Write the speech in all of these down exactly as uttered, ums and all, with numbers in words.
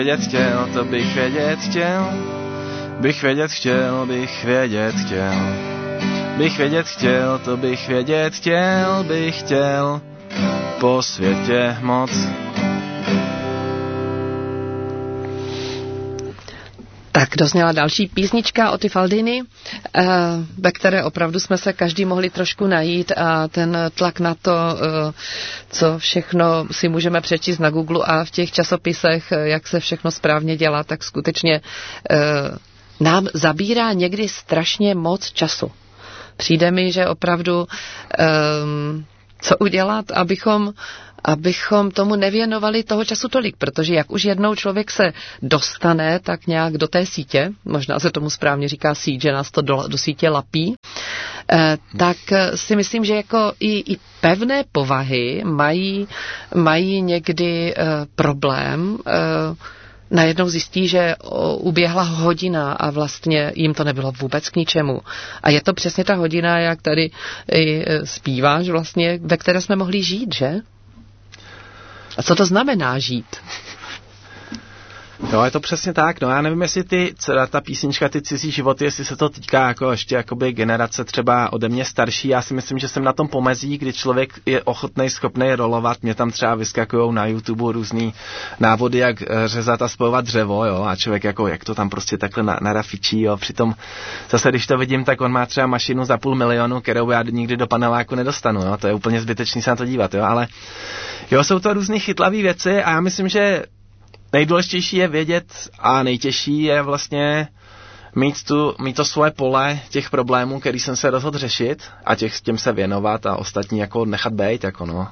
Vědět chtěl, to bych vědět chtěl, bych vědět chtěl, bych vědět chtěl, bych vědět chtěl, to bych vědět chtěl, bych chtěl po světě moc. Tak dozněla další písnička od Faldiny, ve které opravdu jsme se každý mohli trošku najít a ten tlak na to, co všechno si můžeme přečíst na Google a v těch časopisech, jak se všechno správně dělá, tak skutečně nám zabírá někdy strašně moc času. Přijde mi, že opravdu co udělat, abychom abychom tomu nevěnovali toho času tolik, protože jak už jednou člověk se dostane tak nějak do té sítě, možná se tomu správně říká síť, že nás to do, do sítě lapí, eh, tak si myslím, že jako i, i pevné povahy mají, mají někdy eh, problém, eh, najednou zjistí, že uběhla hodina a vlastně jim to nebylo vůbec k ničemu. A je to přesně ta hodina, jak tady i zpíváš vlastně, ve které jsme mohli žít, že? A co to znamená žít? Jo, je to přesně tak, no já nevím, jestli ty, ta písnička, ty cizí životy, jestli se to týká jako ještě jakoby generace třeba ode mě starší, já si myslím, že jsem na tom pomezí, kdy člověk je ochotnej, schopnej rolovat, mě tam třeba vyskakujou na YouTube různý návody, jak řezat a spojovat dřevo, jo, a člověk jako, jak to tam prostě takhle na, narafičí, jo, přitom zase, když to vidím, tak on má třeba mašinu za půl milionu, kterou já nikdy do paneláku nedostanu, jo, to je úplně zbytečný se na to dívat, jo, ale jo, jsou to různý chytlavý věci a já myslím, že nejdůležitější je vědět a nejtěžší je vlastně mít, tu, mít to svoje pole těch problémů, který jsem se rozhodl řešit a těch, těm se věnovat a ostatní jako nechat bejt, jako no.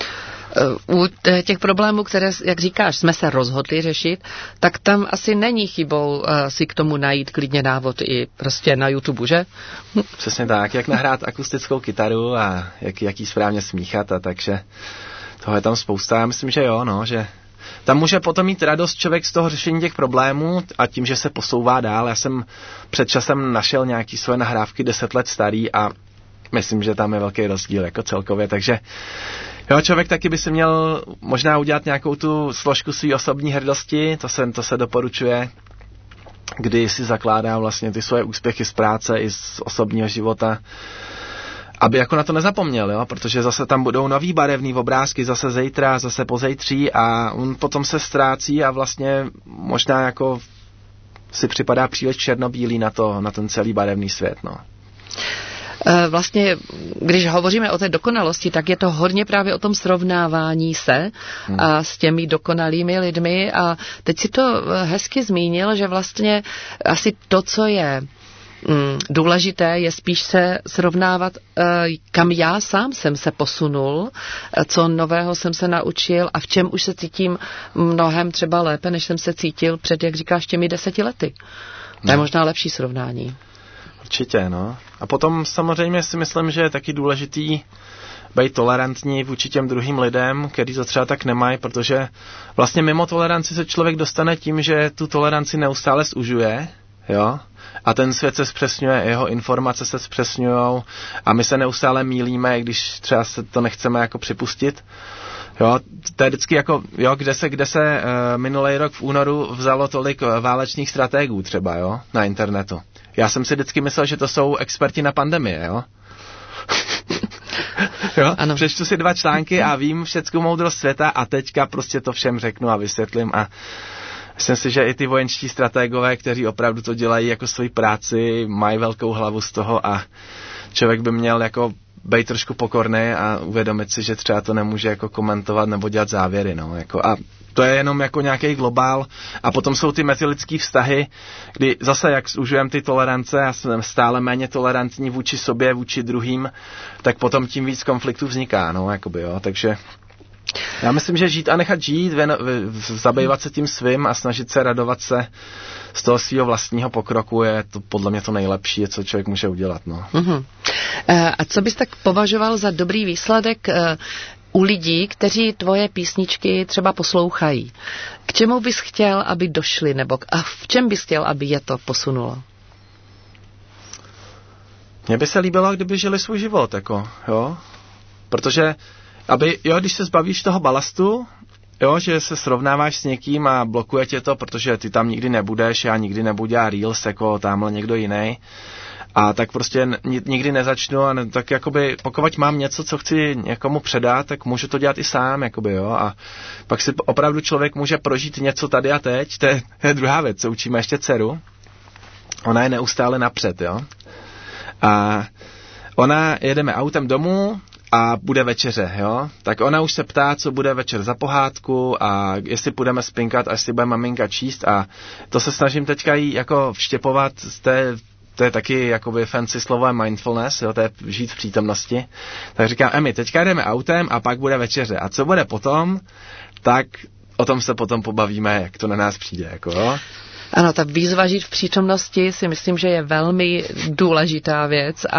U těch problémů, které, jak říkáš, jsme se rozhodli řešit, tak tam asi není chybou uh, si k tomu najít klidně návod i prostě na YouTube, že? Přesně tak, jak nahrát akustickou kytaru a jak, jak jí správně smíchat a takže toho je tam spousta. Já myslím, že jo, no, že tam může potom mít radost člověk z toho řešení těch problémů a tím, že se posouvá dál. Já jsem před časem našel nějaký své nahrávky deset let starý a myslím, že tam je velký rozdíl jako celkově, takže jo, člověk taky by si měl možná udělat nějakou tu složku své osobní hrdosti, to se, to se doporučuje, kdy si zakládá vlastně ty svoje úspěchy z práce i z osobního života, aby jako na to nezapomněl, jo, protože zase tam budou nový barevný obrázky, zase zítra, zase pozejtří a on potom se ztrácí a vlastně možná jako si připadá příliš černobílý na to, na ten celý barevný svět, no. Vlastně, když hovoříme o té dokonalosti, tak je to hodně právě o tom srovnávání se hmm. a s těmi dokonalými lidmi a teď si to hezky zmínil, že vlastně asi to, co je důležité, je spíš se srovnávat, kam já sám jsem se posunul, co nového jsem se naučil a v čem už se cítím mnohem třeba lépe, než jsem se cítil před, jak říkáš, těmi deseti lety. To je no. možná lepší srovnání. Určitě, no. A potom samozřejmě si myslím, že je taky důležitý být tolerantní vůči těm druhým lidem, který to třeba tak nemají, protože vlastně mimo toleranci se člověk dostane tím, že tu toleranci neustále zužuje, jo, a ten svět se zpřesňuje, jeho informace se zpřesňujou a my se neustále mýlíme, když třeba se to nechceme jako připustit. Jo, to je vždycky jako, jo, kde se, kde se uh, minulý rok v únoru vzalo tolik válečných strategů třeba, jo, na internetu. Já jsem si vždycky myslel, že to jsou experti na pandemie, jo. Jo? Ano. Přečtu si dva články a vím všeckou moudrost světa a teďka prostě to všem řeknu a vysvětlím a myslím si, že i ty vojenští strategové, kteří opravdu to dělají jako svoji práci, mají velkou hlavu z toho a člověk by měl jako být trošku pokorný a uvědomit si, že třeba to nemůže jako komentovat nebo dělat závěry, no, jako a to je jenom jako nějaký globál a potom jsou ty mezilidský vztahy, kdy zase jak zužujeme ty tolerance a jsme stále méně tolerantní vůči sobě, vůči druhým, tak potom tím víc konfliktů vzniká, no, jakoby, jo, takže já myslím, že žít a nechat žít, věno, zabývat se tím svým a snažit se radovat se z toho svého vlastního pokroku je to podle mě to nejlepší, co člověk může udělat. No. Uh-huh. A co bys tak považoval za dobrý výsledek u lidí, kteří tvoje písničky třeba poslouchají? K čemu bys chtěl, aby došli, nebo a v čem bys chtěl, aby je to posunulo? Mně by se líbilo, kdyby žili svůj život, jako, jo, protože aby, jo, když se zbavíš toho balastu jo, že se srovnáváš s někým a blokuje tě to, protože ty tam nikdy nebudeš, já nikdy nebudu dělat reels jako tamhle někdo jiný. A tak prostě nikdy nezačnu a ne, tak jakoby, pokud mám něco, co chci někomu předat, tak můžu to dělat i sám, jakoby, jo. A pak si opravdu člověk může prožít něco tady a teď, to je, to je druhá věc, co učíme ještě dceru. Ona je neustále napřed, jo. A ona, jedeme autem domů a bude večeře, jo. Tak ona už se ptá, co bude večer za pohádku a jestli půjdeme spinkat a jestli bude maminka číst a to se snažím teďka jí jako vštěpovat z té. To je taky jakoby fancy slovo mindfulness, jo, to je žít v přítomnosti. Tak říkám, Emi, teďka jdeme autem a pak bude večeře. A co bude potom, tak o tom se potom pobavíme, jak to na nás přijde, jako jo. Ano, ta výzva žít v přítomnosti si myslím, že je velmi důležitá věc a